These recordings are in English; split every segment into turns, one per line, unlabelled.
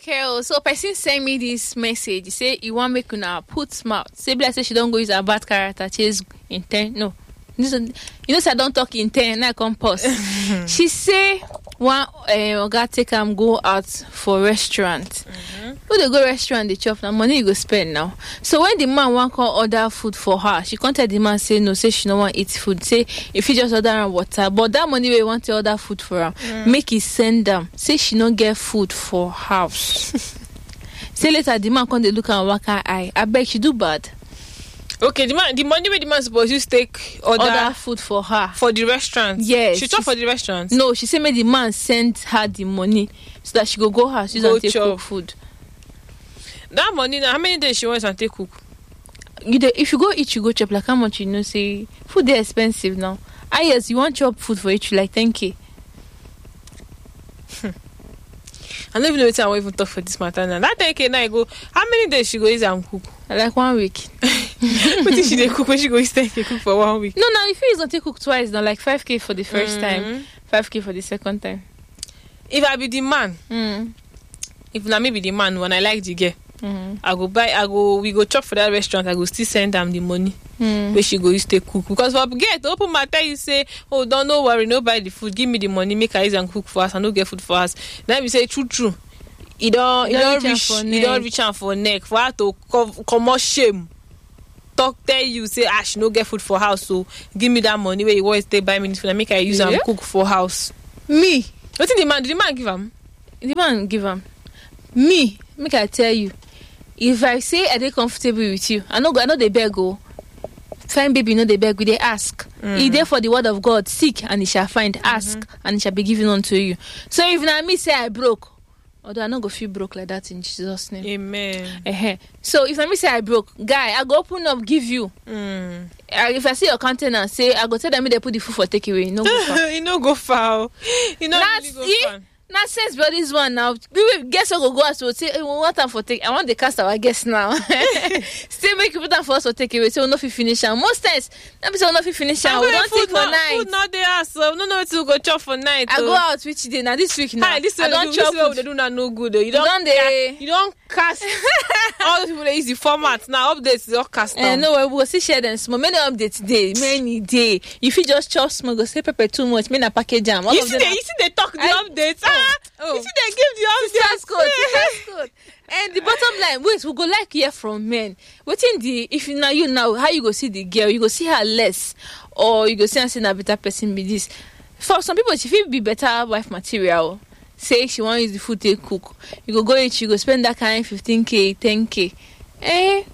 okay. So person send me this message. Say you want make una put mouth. Say bless say she don't go use a bad character. Chase intent. No. You know, say I don't talk intent. Now I come pause. She say one oga take go out for restaurant. When they go restaurant, they chop now money you go spend now. So when the man want call order food for her, she contact the man say no, say she no want eat food. Say if he just order her water, but that money we want to order food for her, make it send them. Say she no get food for house. Say later the man come they look and walk her eye. I beg she do bad.
Okay, the money where the man supposed to take order
food for her
for the restaurant.
Yes,
she chop for the restaurant.
No, she said make the man send her the money so that she go house use and take cook food.
That money now, how many days she wants and take cook?
If you go eat, you go chop. Like how much you know? Say food is expensive now. Yes, you want chop food for each like 10K.
I don't even know what I want even talk for this matter now. That 10K now I go. How many days she go use and cook?
Like 1 week.
But if she dey cook, when she go use 10K cook for 1 week.
No, if you don't take cook twice, now like 5K for the first time, 5K for the second time.
If I be the man, if na me be the man, when I like the girl, we go chop for that restaurant. I go still send them the money where she go use take cook. Because for get open matter, you say, oh, don't worry, no buy the food. Give me the money, make her use and cook for us. I no get food for us. Then we say true. It don't reach out for neck for her to come out shame. Tell you say she no get food for house, so give me that money where you always take buy me this food and make her use and cook for house.
Me?
What did the man give him?
The man give him. Me, make I tell you. If I say I dey comfortable with you, I know they beg go. Fine baby, no they beg, we they ask. He there for the word of God, seek and he shall find, ask and it shall be given unto you. So if now me say I broke, although I not go feel broke like that in Jesus' name.
Amen.
So if I me say I broke, guy, I go open up, give you. If I see your container, say I go tell them they put the food for takeaway. No go far.
You no go far. You know really go far.
Not sense, but this one now. We guess we go as well. Say we want them for take. I want the cast our guests now. Still make people for us to take away. So we not finish. And most times, that be so not finish. We don't take for night.
Food not there, so no know to go chop for night.
I go out which day now this week now.
This
I don't chop food.
They do not no good though. You don't cast all the people that use the format now. Updates is all cast down.
No, we will see share them small. Many updates day, many day. If you just chop small, go say pepper too much. Me na package jam.
You see they talk the updates. You see they give the updates.
That's good. And the bottom line, wait, we go like hear from men. Waiting if you now, how you go see the girl? You go see her less, or you go see her saying a better person be this. For some people, she feel be better wife material. Say she want use the food to cook. You go eat, you go spend that kind 15K, 10K.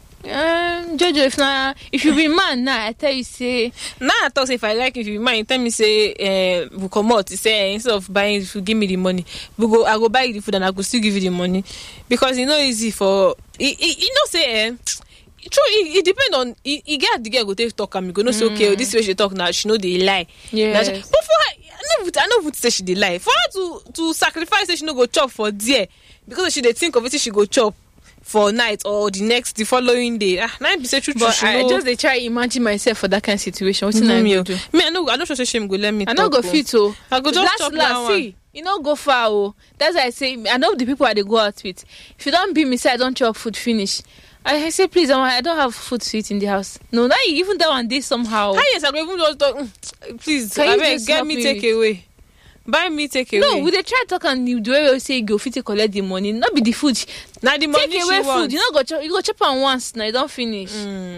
Jojo, if you be man now, I tell you say.
Now I talk say if I like if you be man, you tell me say we come out. You say instead of buying, if you give me the money, I go buy the food and I go still give you the money because it's not easy for. You know say true. It depends on. He get the girl go take talk and me go no say okay. This way she talk now she know they lie.
Yeah.
But for her, I know what say she dey lie. For her to sacrifice say she no go chop for there because she dey think of it she go chop for night or the following day. Now be say true.
But I just they try imagine myself for that kind of situation. What's I go do?
Me, I know sure shame go let me.
I know go fit to.
I go just chop that one.
See, you know go far. Oh, that's why I say I know the people they go out with. If you don't be me, say I don't chop food finish. I say please, I don't have food to eat in the house. No, now even that one day somehow.
Yes, I go even just talk. Please, get me take away. Buy me take away.
No, we they try talk and the way we say go fit to collect the money. Not be the food.
Now the money
take away food. You know you go chop on once. Now you don't finish.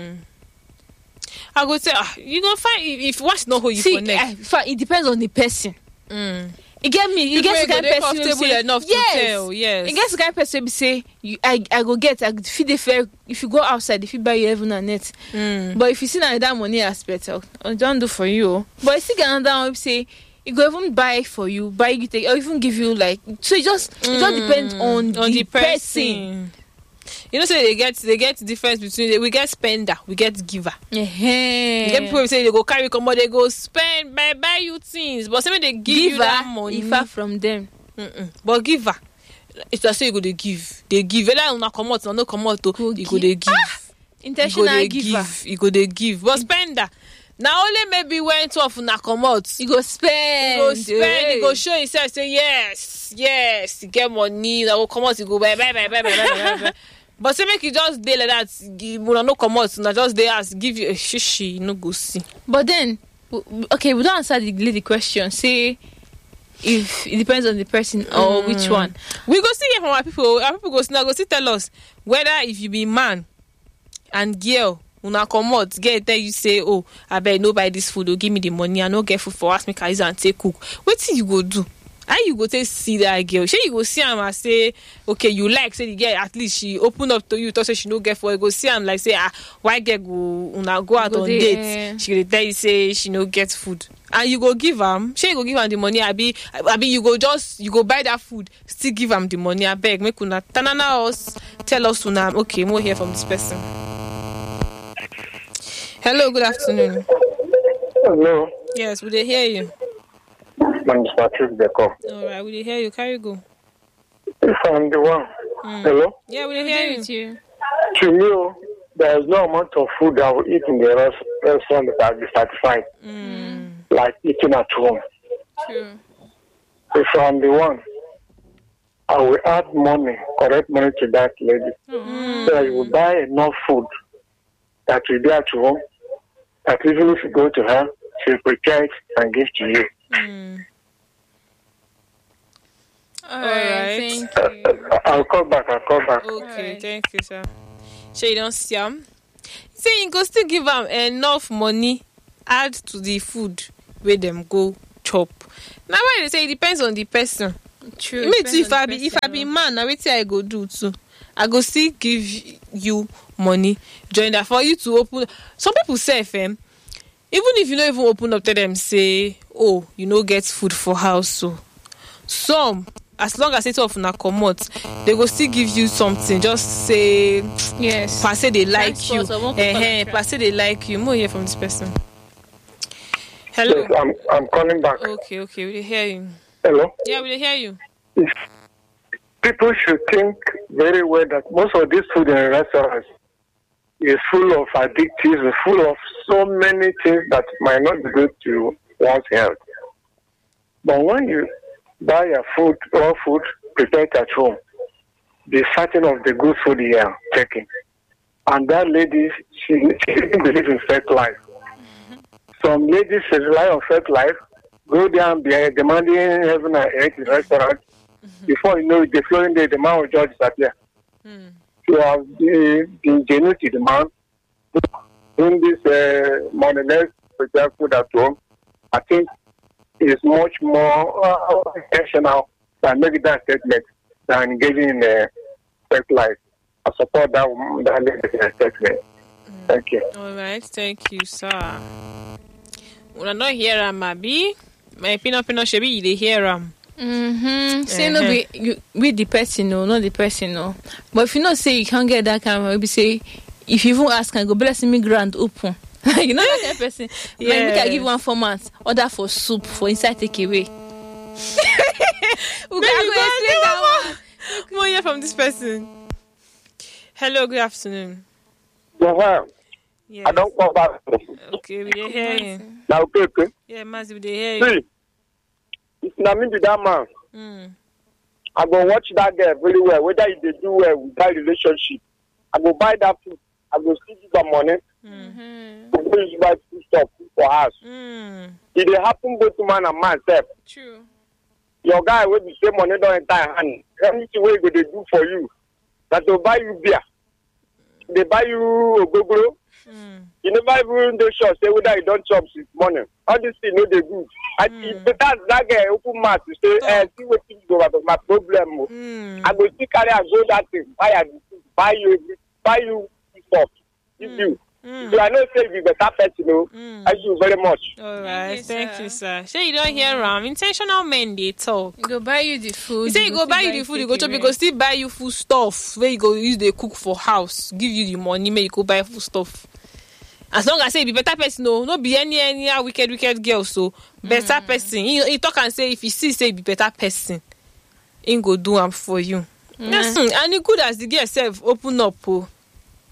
I go say you gonna find if once not hold you for neck.
It depends on the person. You get me. You get the kind of person
comfortable enough to tell. Yes.
You get the kind of person say I go get. I feed the fair. If you go outside, if you buy you even a net. But if you see that money aspect, I don't do for you. But I see another one say. You go even buy for you, buy you take, or even give you like. So it just depends on the person.
You know, so they get difference between we get spender, we get giver. You get people who say they go carry come, but they go spend buy you things, but when they give you that money,
far from them.
But giver, it's just say you go they give. Whether not come out or not come out, you go they give.
Intentional giver.
You go they give, but spender. Now only maybe when 12 na comot.
You go spend.
You go show himself say yes, you get money, that will come out, you go buy. But say make you just dey like that, una no come out, na just dey ask, give you a shishi, you no go see.
But then, okay, we don't answer the lady question. Say if it depends on the person or which one.
We go see from our people. Our people go see tell us whether if you be man and girl, una come out, girl tell you say, oh, I bet no buy this food, or give me the money, I no get food for ask me can use and take cook. Wetin you go do? How you go take see that girl? Shey you go see am and say, okay, you like say the girl at least she open up to you, talk say she no get for you go see am like say why girl go una go out on date? She go tell you say she no get food. And you go give am, shey you go give am the money, abi you go buy that food, still give am the money. Abeg make una tanana us, tell us una. Okay, more hear from this person. Hello, good afternoon.
Hello.
Yes, we dey hear you.
My name is Patrick Beko.
All right, we dey hear you. Carry go.
If I'm the one. Hello?
Yeah, we dey hear you.
To me, there is no amount of food I will eat in the restaurant that I'll be satisfied. Like eating at home.
True.
If I'm the one, I will add money, correct money to that lady. So I will buy enough food that will be at home, that even if you go to her, she'll prepare it and give to you.
All right. Thank you.
I'll call back.
Okay, right. Thank you, sir. So you don't see him? Say you go still give them enough money, add to the food where them go chop. Now why they say it depends on the person.
True.
Me too, if I be man, now wetin I go do too. I go still give you money. Join that for you to open. Some people say, even if you don't even open up to them, say, oh, you no get food for house. So some, as long as it's off na comot, they go still give you something. Just say,
yes,
per se they like you.
Per
se they like you. More hear from this person. Hello.
Yes, I'm calling back.
Okay, we hear you.
Hello.
Yeah, we hear you.
People should think very well that most of this food in restaurants is full of additives, is full of so many things that might not be good to one's health. But when you buy a food, raw food prepared at home, be certain of the good food you are taking. And that lady, she didn't believe in fake life. Some ladies rely on fake life, go down behind demanding heaven and earth in restaurant. Before you know it, the following day, the man will just disappear. You have the ingenuity, the man, doing this moneyless prepare food at home. I think is much more intentional than making that statement than engaging in a fake life. I support that statement. Thank you.
All right, thank you, sir. When I don't hear him, maybe my peanut should be they hear him.
Say no be you with the person, no, not the person, no. But if you not say you can't get that camera, maybe say if you even ask, can go bless me grand open. You know that kind of person. Yeah. Maybe I give one format, order for soup for inside takeaway.
We go more hear from this person. Hello, good afternoon.
Yes. I don't go back.
Okay, we dey hear you.
Now, okay.
Yeah, Mazi, we dey hear you.
See, if na me be that man, I go watch that girl very well. Whether they do well with that relationship, I go buy that food. I go still give her money. I go use buy food stuff for house. It dey happen both to man and man self.
True.
Your guy will be same money don't enter hand. Anything wey go dey do for you, that will buy you beer. They buy you ogogoro. You never even do sure say whether you don't chop this morning. All this thing no dey good. That's that guy open mouth to say, see what things go about my problem. I go still carry and go that thing, buy you stuff, give you. So I know say you be better person, no. Thank you very much.
All right, thank you, sir. Say you don't hear intentional men they talk.
You go buy you the food.
You say you go buy you the food, you go chop, you go still buy you food stuff where you go use the cook for house, give you the money, make you go buy food stuff. As long as I say be better person, no be any wicked girl. So better person. He talk and say if you see say be better person, he go do am for you. Yes, and it good as the girl self open up.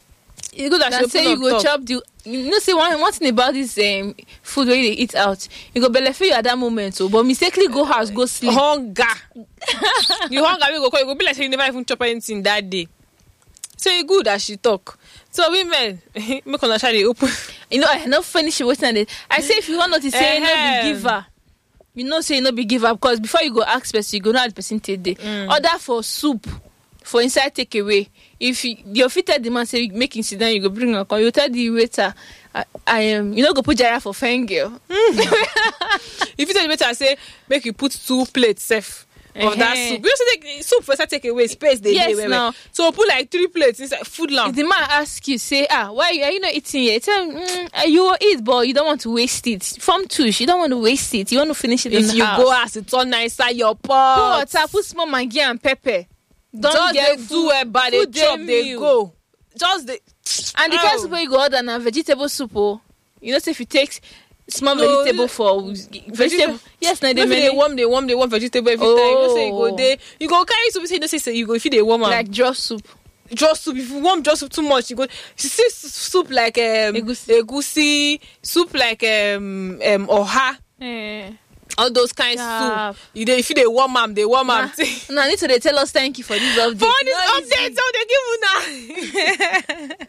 e good that she
say
open
you go
up talk.
chop the. You know, say one thing about this food where you dey eat out, you go belle fill you at that moment. So, but mistakenly go house, go sleep.
Hunger. You hunger, we go call. You go be like say you never even chop anything that day. So e good that she talk. So women, make una try dey open.
You know, I not finish waiting. I say if you want to say no be giver, you know say no be giver because before you go ask person, you go know how the person take day. Order for soup for inside takeaway. If you fit tell the man say make him sit down, you go bring a call. You tell the waiter, I am. You know go put jara for fine girl.
If you tell the waiter say make you put 2 plates safe. Of that soup. You also take soup for take away space they
yes,
dey
no.
So put like 3 plates inside food lamp.
If the man ask you, say, why are you not eating yet? Tell him, you will eat, but you don't want to waste it. From tush, you don't want to waste it. You want to finish it in the
If you
house.
go ask it on inside your pot.
Put water, put small maggi and pepper. Don't
Just
get
they do it by the
food
chop they
meal.
go. Just the
And the kind of soup you go order na vegetable soup. Oh. You know, say if you take small vegetable for vegetable, yes, now
they warm vegetable every time. You know say you go there. You go carry soup. Say you know say you go if you dey warm
like draw soup.
Draw soup. If you warm draw soup too much, you go. You see soup like egusi, soup like oha. All those kinds of soup. If you dey warm am, they warm am.
Now need to they tell us thank you for this update.
For this update, so they give you now.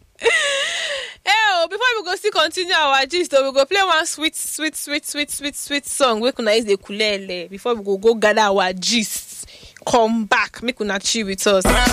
Before we go still continue our gist, we go play one sweet song. We kuna use the ukulele before we go gather our gist. Come back, make una chill with us.